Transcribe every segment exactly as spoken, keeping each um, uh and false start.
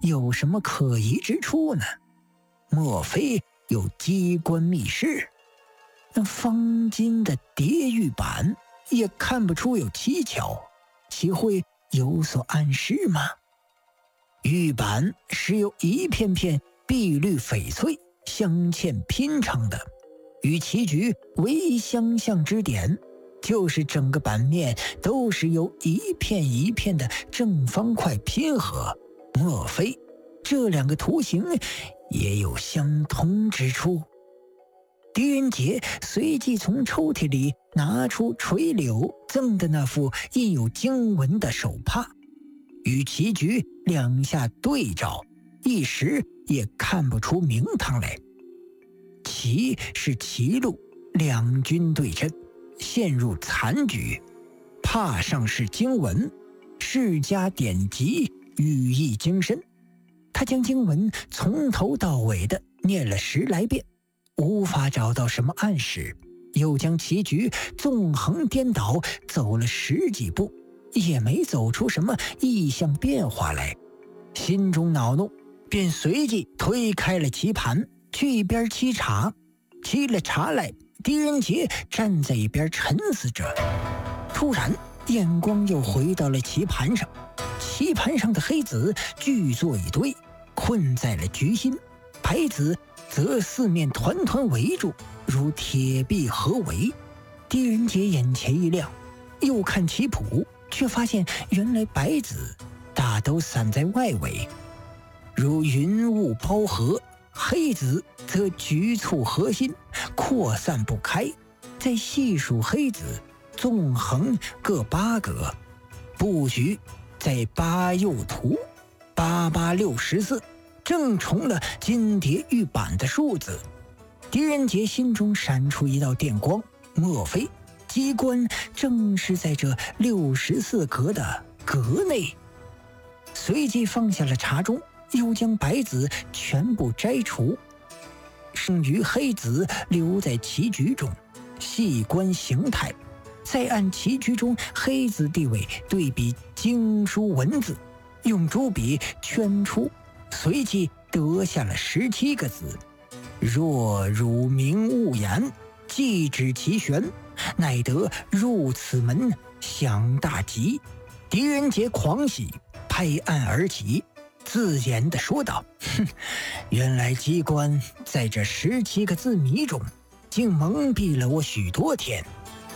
有什么可疑之处呢？莫非有机关密室？那方巾的叠玉板也看不出有蹊跷，岂会有所暗示吗？玉板是由一片片碧绿翡翠镶嵌拼成的，与棋局唯一相像之点就是整个版面都是由一片一片的正方块拼合。莫非这两个图形也有相通之处？狄仁杰随即从抽屉里拿出垂柳赠的那副印有经文的手帕，与棋局两下对照，一时也看不出名堂来。棋是棋路，两军对阵，陷入残局。帕上是经文，世家典籍，寓意精深。他将经文从头到尾的念了十来遍，无法找到什么暗示，又将棋局纵横颠倒走了十几步，也没走出什么异象变化来。心中恼怒，便随即推开了棋盘，去一边沏茶。沏了茶来，狄仁杰站在一边沉思着。突然眼光又回到了棋盘上，棋盘上的黑子聚作一堆，困在了局心，白子则四面团团围住，如铁壁合围。狄仁杰眼前一亮，又看棋谱，却发现原来白子大都散在外围，如云雾包合，黑子则局促核心，扩散不开。再细数黑子，纵横各八格，布局在八右图，八八六十四，正重了金蝶玉板的数字。狄仁杰心中闪出一道电光，莫非机关正是在这六十四格的格内？随即放下了茶盅，又将白子全部摘除，剩余黑子留在棋局中，细观形态，再按棋局中黑子地位对比经书文字，用朱笔圈出，随即得下了十七个字：若汝明勿言，既指其玄，乃得入此门享大吉。狄仁杰狂喜，拍案而起，自言地说道：哼，原来机关在这十七个字谜中，竟蒙蔽了我许多天。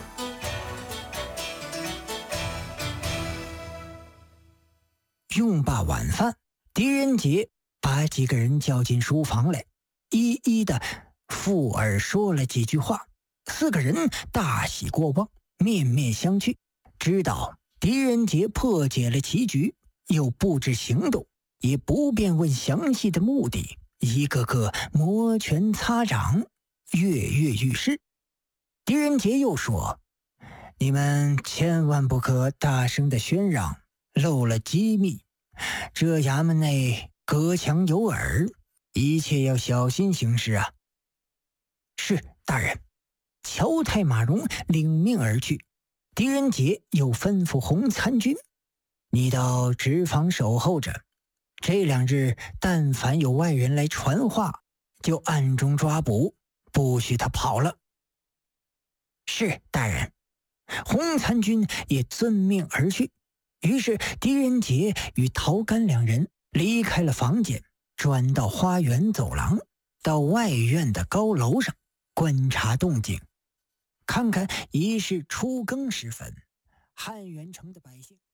用罢晚饭，狄仁杰把几个人叫进书房来，一一的附耳说了几句话。四个人大喜过望，面面相觑，知道狄仁杰破解了棋局，又布置行动，也不便问详细的目的，一个个摩拳擦掌，跃跃欲试。狄仁杰又说：你们千万不可大声的宣嚷，漏了机密，这衙门内隔墙有耳，一切要小心行事啊。是，大人。乔太马荣领命而去。狄仁杰又吩咐洪参军：你到直房守候着，这两日但凡有外人来传话，就暗中抓捕，不许他跑了。是，大人。洪参军也遵命而去。于是狄仁杰与陶干两人离开了房间，转到花园走廊，到外院的高楼上观察动静。看看已是初更时分，汉元城的百姓